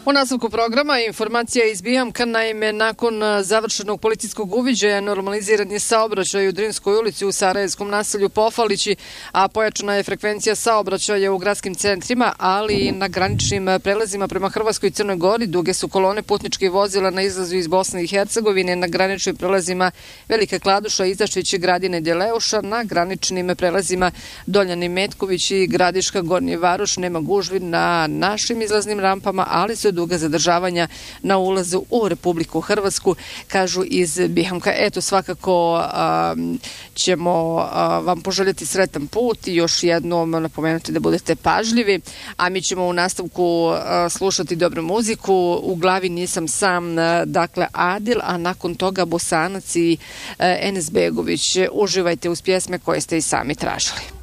U nastavku programa informacija iz Bihamka. Naime, nakon završenog policijskog uviđaja normaliziran je saobraćaj u Drinskoj ulici u sarajevskom naselju Pofalići, a pojačana je frekvencija saobraćaja u gradskim centrima, ali i na graničnim prelazima prema Hrvatskoj i Crnoj Gori. Duge su kolone putničkih vozila na izlazu iz Bosne i Hercegovine, na graničnim prelazima Velika Kladuša, Izašlić, Gradine, Deleuša, na graničnim prelazima Doljani, Metković i Gradiška, Gornji Varoš. Nema gužvi na našim izlaznim rampama, ali se duga zadržavanja na ulazu u Republiku Hrvatsku, kažu iz Bihamka. Eto, svakako ćemo vam poželjeti sretan put i još jednom napomenuti da budete pažljivi, a mi ćemo u nastavku slušati dobru muziku. U glavi nisam sam, dakle Adil, a nakon toga Bosanac i Enes Begović. Uživajte uz pjesme koje ste i sami tražili.